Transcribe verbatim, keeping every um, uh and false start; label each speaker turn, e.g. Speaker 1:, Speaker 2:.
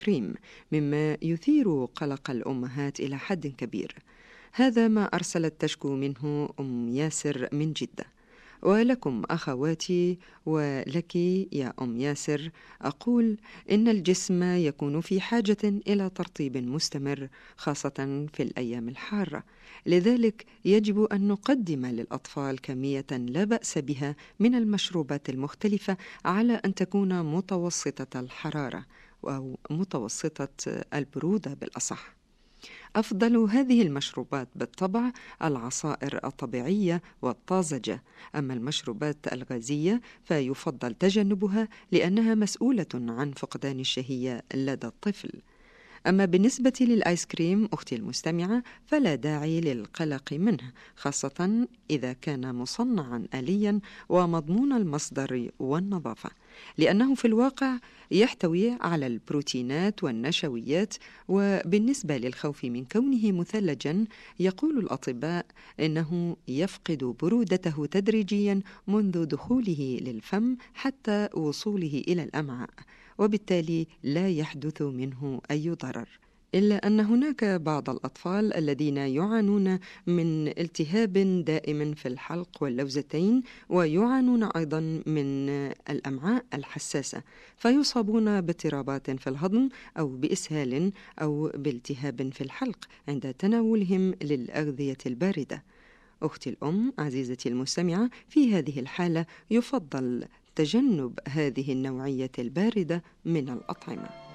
Speaker 1: كريم، مما يثير قلق الأمهات إلى حد كبير. هذا ما أرسلت تشكو منه أم ياسر من جدة. ولكم أخواتي ولك يا أم ياسر أقول إن الجسم يكون في حاجة إلى ترطيب مستمر، خاصة في الأيام الحارة. لذلك يجب أن نقدم للأطفال كمية لا بأس بها من المشروبات المختلفة، على أن تكون متوسطة الحرارة أو متوسطة البرودة بالأصح. أفضل هذه المشروبات بالطبع العصائر الطبيعية والطازجة، أما المشروبات الغازية فيفضل تجنبها لأنها مسؤولة عن فقدان الشهية لدى الطفل. أما بالنسبة للآيس كريم أختي المستمعة فلا داعي للقلق منه، خاصة إذا كان مصنعا آليا ومضمون المصدر والنظافة، لأنه في الواقع يحتوي على البروتينات والنشويات. وبالنسبة للخوف من كونه مثلجا، يقول الأطباء إنه يفقد برودته تدريجيا منذ دخوله للفم حتى وصوله إلى الأمعاء، وبالتالي لا يحدث منه أي ضرر. إلا أن هناك بعض الأطفال الذين يعانون من التهاب دائم في الحلق واللوزتين، ويعانون أيضا من الأمعاء الحساسة، فيصابون باضطرابات في الهضم أو بإسهال أو بالتهاب في الحلق عند تناولهم للأغذية الباردة. أختي الأم عزيزتي المستمعة، في هذه الحالة يفضل تجنب هذه النوعية الباردة من الأطعمة.